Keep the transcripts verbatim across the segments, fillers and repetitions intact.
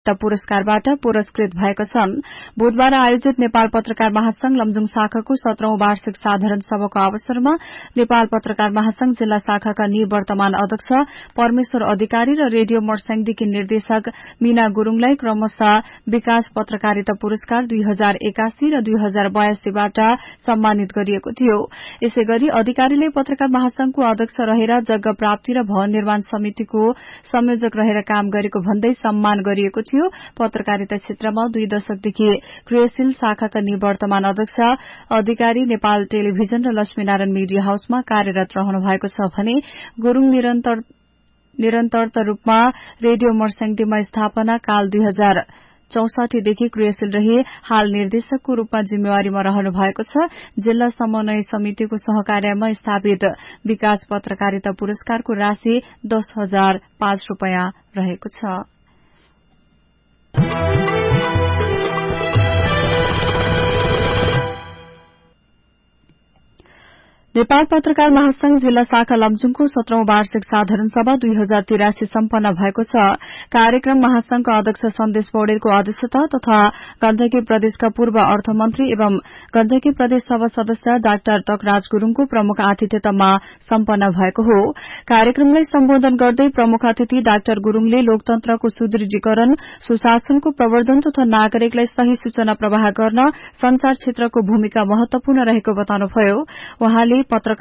पुरस्कारबाट पुरस्कृत भएका छन्। बुधबार आयोजित नेपाल पत्रकार महासंघ लमजुङ शाखाको सत्रौं वार्षिक साधारण सभाको अवसरमा नेपाल पत्रकार महासंघ जिल्ला शाखाका निवर्तमान अध्यक्ष परमेश्वर अधिकारी र रेडियो मर्स्याङदेखि निर्देशक मीना गुरूङलाई क्रमशः विकास पत्रकारिता पुरस्कार दुई हजार एकासी र दुई हजार बयासीबाट सम्मानित गरिएको थियो। यसैगरी अधिकारीले पत्रकार महासंघको अध्यक्ष रहेर जग्गा प्राप्ति र भवन निर्माण समितिको संयोजक रहेर काम गरेको भन्दै सम्मान गरिएको थियो। पत्रकारिता क्षेत्रमा दुई दशकदेखि क्रियाशील शाखाका निवर्तमान अध्यक्ष अधिकारी नेपाल टेलिभिजन र लक्ष्मीनारायण मिडिया हाउसमा कार्यरत रहनु भएको छ भने गुरूङ निरन्तर निरन्तरता रूपमा रेडियो मर्स्याङदीमा स्थापना काल दुई हजार चौसठीदेखि क्रियाशील रही हाल निर्देशकको रूपमा जिम्मेवारीमा रहनु भएको छ। जिल्ला समन्वय समितिको सहकार्यमा स्थापित विकास पत्रकारिता पुरस्कारको राशि दस हजार पाँच रूपियाँ रहेको छ। नेपाल पत्रकार महासंघ जिल्ला शाखा लमजुङको सत्रौं वार्षिक साधारण सभा दुई हजार तिरासी सम्पन्न भएको छ। कार्यक्रम महासंघका अध्यक्ष सन्देश पौडेलको अध्यक्षता तथा गण्डकी प्रदेशका पूर्व अर्थमन्त्री एवं गण्डकी प्रदेश सभा सदस्य डाक्टर टकराज गुरूङको प्रमुख आतिथ्यतामा सम्पन्न भएको हो। कार्यक्रमलाई सम्बोधन गर्दै प्रमुख अतिथि डाक्टर गुरूङले लोकतन्त्रको सुदृढीकरण, सुशासनको प्रवर्धन तथा नागरिकलाई सही सूचना प्रवाह गर्न संचार क्षेत्रको भूमिका महत्वपूर्ण रहेको बताउनुभयो। उहाँले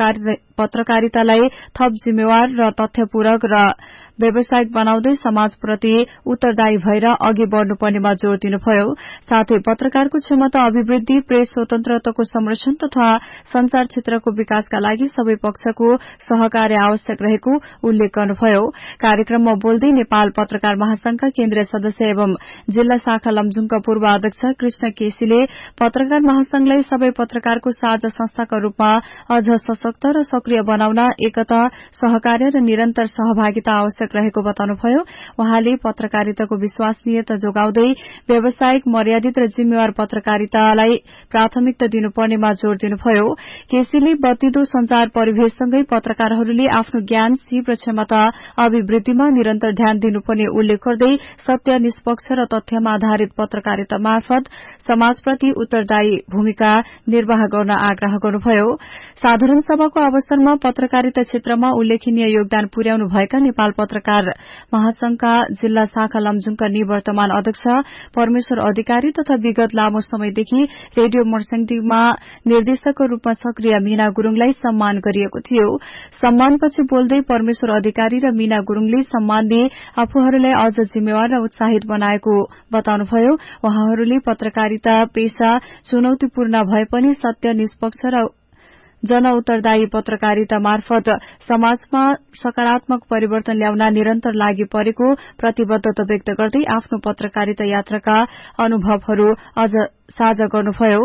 पत्रकारितालाई थप जिम्मेवार र तथ्यपूरक र व्यावसायिक बनाउँदै समाजप्रति उत्तरदायी भएर अघि बढ़नुपर्नेमा जोड़ दिनुभयो। साथै पत्रकारको क्षमता अभिवृद्धि, प्रेस स्वतन्त्रताको संरक्षण तथा संचार क्षेत्रको विकासका लागि सबै पक्षको सहकार्य आवश्यक रहेको उल्लेख गर्नुभयो। कार्यक्रममा बोल्दै नेपाल पत्रकार महासंघका केन्द्रीय सदस्य एवं जिल्ला शाखा लमजुङका पूर्व अध्यक्ष कृष्ण केसीले पत्रकार महासंघलाई सबै पत्रकारको साझा संस्थाका रूपमा अझ सशक्त र सक्रिय बनाउन एकता, सहकार्य र निरन्तर सहभागिता आवश्यक रहेको बताउनुभयो। उहाँले पत्रकारिताको विश्वसनीयता जोगाउँदै व्यावसायिक, मर्यादित र जिम्मेवार पत्रकारितालाई प्राथमिकता दिनुपर्नेमा जोड़ दिनुभयो। केसीले बत्तीदो संचार परिवेशसँगै पत्रकारहरूले आफ्नो ज्ञान, सिप र क्षमता अभिवृद्धिमा निरन्तर ध्यान दिनुपर्ने उल्लेख गर्दै सत्य, निष्पक्ष र तथ्यमा आधारित पत्रकारिता मार्फत समाजप्रति उत्तरदायी भूमिका निर्वाह गर्न आग्रह गर्नुभयो। साधारण सभाको अवसरमा पत्रकारिता क्षेत्रमा उल्लेखनीय योगदान पुर्याउनु भएका नेपाल पत्रकार महासंघका जिल्ला शाखा लमजुङका निवर्तमान अध्यक्ष परमेश्वर अधिकारी तथा विगत लामो समयदेखि रेडियो मर्स्याङदीमा निर्देशकको रूपमा सक्रिय मीना गुरूङलाई सम्मान गरिएको थियो। सम्मानपछि बोल्दै परमेश्वर अधिकारी र मीना गुरूङले सम्मानले आफूहरूलाई अझ जिम्मेवार र उत्साहित बनाएको बताउनुभयो। उहाँहरूले पत्रकारिता पेशा चुनौतीपूर्ण भए पनि सत्य, निष्पक्ष र जन उत्तरदायी पत्रकारिता मार्फत समाजमा सकारात्मक परिवर्तन ल्याउन निरन्तर लागि परेको प्रतिबद्धता व्यक्त गर्दै आफ्नो पत्रकारिता यात्राका अनुभवहरू अझ साझा गर्नुभयो।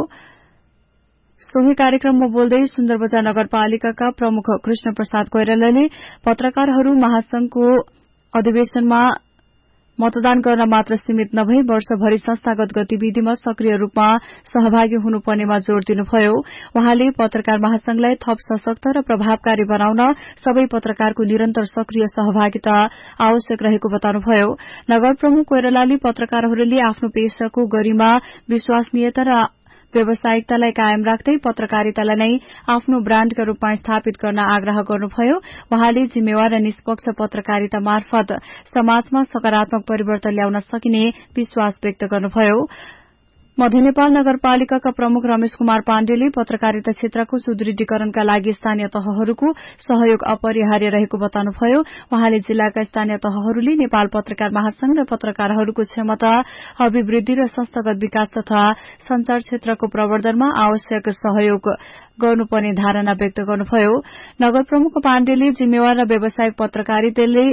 सोही कार्यक्रममा बोल्दै सुन्दरबजार नगरपालिकाका प्रमुख कृष्ण प्रसाद कोइरालाले पत्रकारहरू महासंघको अधिवेशनमा मतदान गर्न मात्र सीमित नभई वर्षभरि संस्थागत गतिविधिमा सक्रिय रूपमा सहभागी हुनुपर्नेमा जोड़ दिनुभयो। उहाँले पत्रकार महासंघलाई थप सशक्त र प्रभावकारी बनाउन सबै पत्रकारको निरन्तर सक्रिय सहभागिता आवश्यक रहेको बताउनुभयो। नगर प्रमुख कोइरालाले पत्रकारहरूले आफ्नो पेशाको गरिमा, विश्वसनीयता र व्यावसायिकतालाई कायम राख्दै पत्रकारितालाई नै आफ्नो ब्राण्डका रूपमा स्थापित गर्न आग्रह गर्नुभयो। उहाँले जिम्मेवार र निष्पक्ष पत्रकारिता मार्फत समाजमा सकारात्मक परिवर्तन ल्याउन सकिने विश्वास व्यक्त गर्नुभयो। मध्य नेपाल नगरपालिकाका प्रमुख रमेश कुमार पाण्डेले पत्रकारिता क्षेत्रको सुदृढीकरणका लागि स्थानीय तहहरूको सहयोग अपरिहार्य रहेको बताउनुभयो। उहाँले जिल्लाका स्थानीय तहहरूले नेपाल पत्रकार महासंघ र पत्रकारहरूको क्षमता अभिवृद्धि र संस्थागत विकास तथा संचार क्षेत्रको प्रवर्धनमा आवश्यक सहयोग गर्नुपर्ने धारणा व्यक्त गर्नुभयो। नगर प्रमुख पाण्डेले जिम्मेवार र व्यावसायिक पत्रकारिताले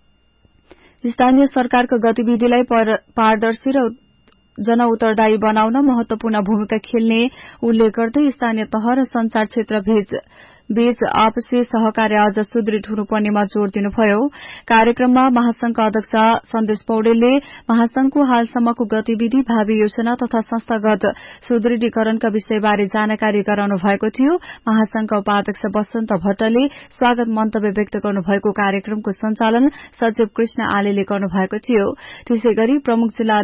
स्थानीय सरकारको गतिविधिलाई पारदर्शी र जन उत्तरदायी बनाउन महत्वपूर्ण भूमिका खेल्ने उल्लेख गर्दै स्थानीय तह र संचार क्षेत्र बीच बीच आपसी सहकार्य अझ सुदृढ़ हुनुपर्नेमा जोड़ दिनुभयो। कार्यक्रममा महासंघका अध्यक्ष सन्देश पौडेलले महासंघको हालसम्मको गतिविधि, भावी योजना तथा संस्थागत सुदृढीकरणका विषयबारे जानकारी गराउनु भएको थियो। महासंघका उपाध्यक्ष वसन्त भट्टले स्वागत मन्तव्य व्यक्त गर्नुभएको कार्यक्रमको संचालन सचिव कृष्ण आलेले गर्नुभएको थियो। त्यसैगरी प्रमुख जिल्ला